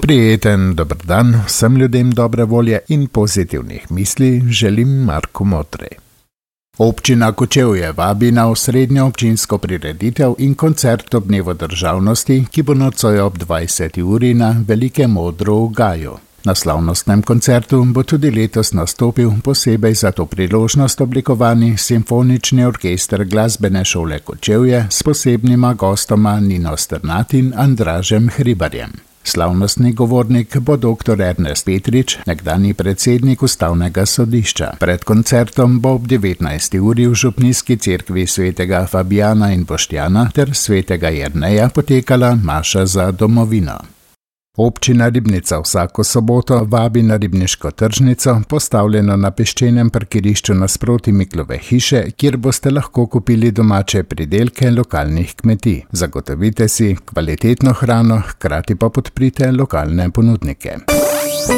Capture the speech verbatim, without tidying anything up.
Prijeten dober dan vsem ljudem dobre volje in pozitivnih misli želim Marko Modrej. Občina Kočevje vabi na osrednjo občinsko prireditev in koncert ob dnevu državnosti, ki bo nocoj ob dvajseti uri na Velikem odru v Gaju. Na slavnostnem koncertu bo tudi letos nastopil posebej za to priložnost oblikovani simfonični orkester Glasbene šole Kočevje s posebnima gostoma Nino Strnad in Andražem Hribarjem. Slavnostni govornik bo doktor Ernest Petrič, nekdanji predsednik ustavnega sodišča. Pred koncertom bo ob devetnajsti uri v župnijski cerkvi svetega Fabijana in Boštjana ter svetega Jerneja potekala maša za domovino. Občina Ribnica vsako soboto vabi na ribniško tržnico, postavljeno na peščenem parkirišču nasproti Miklove hiše, kjer boste lahko kupili domače pridelke lokalnih kmetij. Zagotovite si kvalitetno hrano, hkrati pa podprite lokalne ponudnike.